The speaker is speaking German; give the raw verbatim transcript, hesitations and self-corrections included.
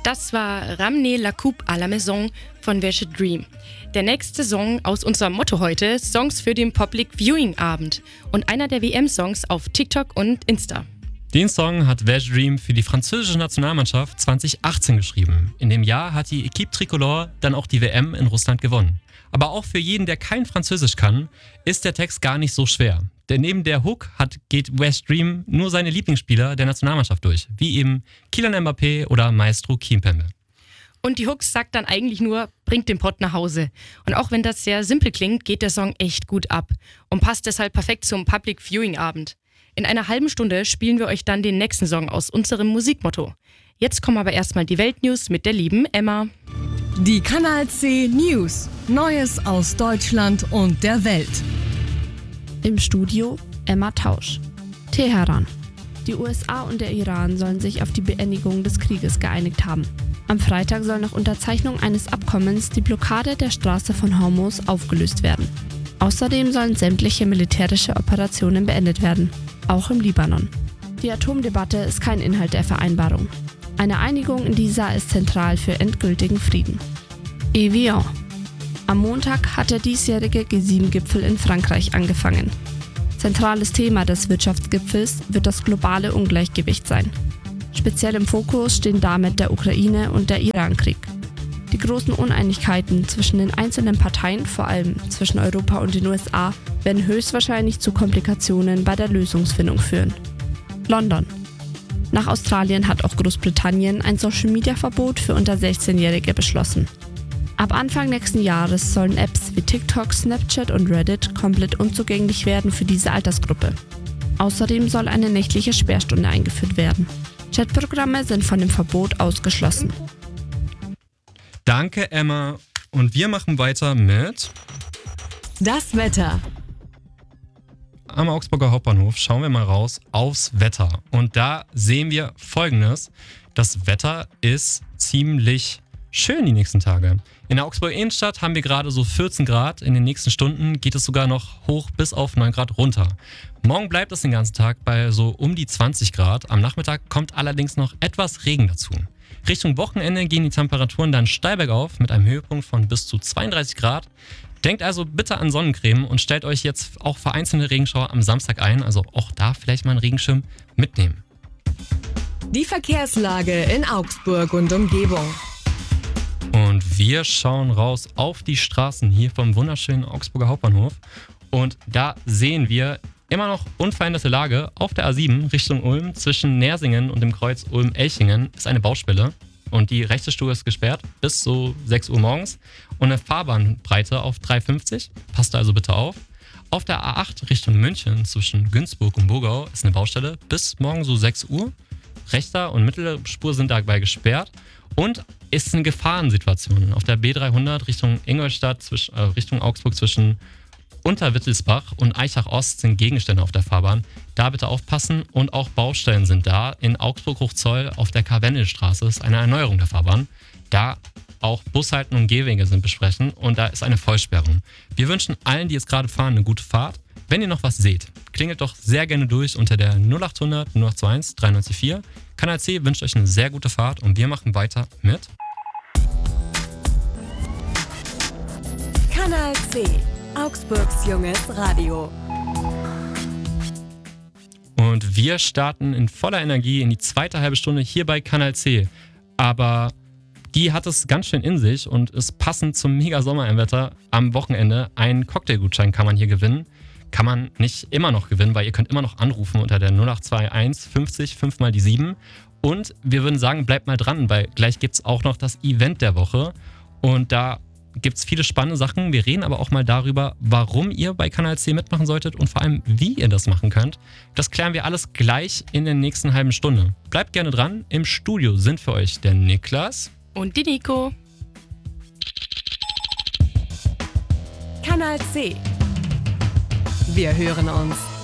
Das war Ramener la Coupe à la Maison von Welche Dream. Der nächste Song aus unserem Motto heute, Songs für den Public Viewing Abend und einer der W M-Songs auf TikTok und Insta. Den Song hat Welche Dream für die französische Nationalmannschaft zwanzig achtzehn geschrieben. In dem Jahr hat die Equipe Tricolore dann auch die W M in Russland gewonnen. Aber auch für jeden, der kein Französisch kann, ist der Text gar nicht so schwer. Denn neben der Hook hat, geht Welche Dream nur seine Lieblingsspieler der Nationalmannschaft durch, wie eben Kylian Mbappé oder Maestro Kimpembe. Und die Hook sagt dann eigentlich nur, bringt den Pott nach Hause. Und auch wenn das sehr simpel klingt, geht der Song echt gut ab und passt deshalb perfekt zum Public Viewing Abend. In einer halben Stunde spielen wir euch dann den nächsten Song aus unserem Musikmotto. Jetzt kommen aber erstmal die Weltnews mit der lieben Emma. Die Kanal C News. Neues aus Deutschland und der Welt. Im Studio Emma Tausch. Teheran. Die U S A und der Iran sollen sich auf die Beendigung des Krieges geeinigt haben. Am Freitag soll nach Unterzeichnung eines Abkommens die Blockade der Straße von Hormuz aufgelöst werden. Außerdem sollen sämtliche militärische Operationen beendet werden, auch im Libanon. Die Atomdebatte ist kein Inhalt der Vereinbarung. Eine Einigung in dieser ist zentral für endgültigen Frieden. Evian. Am Montag hat der diesjährige G sieben Gipfel in Frankreich angefangen. Zentrales Thema des Wirtschaftsgipfels wird das globale Ungleichgewicht sein. Speziell im Fokus stehen damit der Ukraine- und der Iran-Krieg. Die großen Uneinigkeiten zwischen den einzelnen Parteien, vor allem zwischen Europa und den U S A, werden höchstwahrscheinlich zu Komplikationen bei der Lösungsfindung führen. London. Nach Australien hat auch Großbritannien ein Social-Media-Verbot für unter sechzehnjährige beschlossen. Ab Anfang nächsten Jahres sollen Apps wie TikTok, Snapchat und Reddit komplett unzugänglich werden für diese Altersgruppe. Außerdem soll eine nächtliche Sperrstunde eingeführt werden. Chatprogramme sind von dem Verbot ausgeschlossen. Danke, Emma. Und wir machen weiter mit Das Wetter. am Augsburger Hauptbahnhof. Schauen wir mal raus aufs Wetter. Und da sehen wir Folgendes. Das Wetter ist ziemlich schön die nächsten Tage. In der Augsburger Innenstadt haben wir gerade so vierzehn Grad. In den nächsten Stunden geht es sogar noch hoch bis auf neun Grad runter. Morgen bleibt es den ganzen Tag bei so um die zwanzig Grad. Am Nachmittag kommt allerdings noch etwas Regen dazu. Richtung Wochenende gehen die Temperaturen dann steil bergauf mit einem Höhepunkt von bis zu zweiunddreißig Grad. Denkt also bitte an Sonnencreme und stellt euch jetzt auch vereinzelte Regenschauer am Samstag ein. Also auch da vielleicht mal einen Regenschirm mitnehmen. Die Verkehrslage in Augsburg und Umgebung. Und wir schauen raus auf die Straßen hier vom wunderschönen Augsburger Hauptbahnhof. Und da sehen wir immer noch unveränderte Lage. Auf der A sieben Richtung Ulm zwischen Nersingen und dem Kreuz Ulm-Elchingen ist eine Baustelle. Und die rechte Spur ist gesperrt bis so sechs Uhr morgens. Und eine Fahrbahnbreite auf drei fünfzig. Passt also bitte auf. Auf der A acht Richtung München zwischen Günzburg und Burgau ist eine Baustelle bis morgen so sechs Uhr. Rechter und mittlere Spur sind dabei gesperrt. Und ist eine Gefahrensituation. Auf der B dreihundert Richtung Ingolstadt, zwischen, äh, Richtung Augsburg zwischen Unterwittelsbach und Eichach-Ost sind Gegenstände auf der Fahrbahn. Da bitte aufpassen und auch Baustellen sind da. In Augsburg-Hochzoll auf der Karwendelstraße ist eine Erneuerung der Fahrbahn. Da auch Bushalten und Gehwege sind besprechen und da ist eine Vollsperrung. Wir wünschen allen, die jetzt gerade fahren, eine gute Fahrt. Wenn ihr noch was seht, klingelt doch sehr gerne durch unter der null achthundert null achtundzwanzig drei neun vier. Kanal C wünscht euch eine sehr gute Fahrt und wir machen weiter mit Kanal C. Augsburgs junges Radio. Und wir starten in voller Energie in die zweite halbe Stunde hier bei Kanal C. Aber die hat es ganz schön in sich und ist passend zum Mega-Sommer-Wetter am Wochenende. Einen Cocktailgutschein kann man hier gewinnen. Kann man nicht immer noch gewinnen, weil ihr könnt immer noch anrufen unter der null acht zwei eins fünfzig fünf mal die sieben. Und wir würden sagen, bleibt mal dran, weil gleich gibt es auch noch das Event der Woche. Und da gibt es viele spannende Sachen. Wir reden aber auch mal darüber, warum ihr bei Kanal C mitmachen solltet und vor allem, wie ihr das machen könnt. Das klären wir alles gleich in der nächsten halben Stunde. Bleibt gerne dran. Im Studio sind für euch der Niklas Und die Nico. Kanal C. Wir hören uns.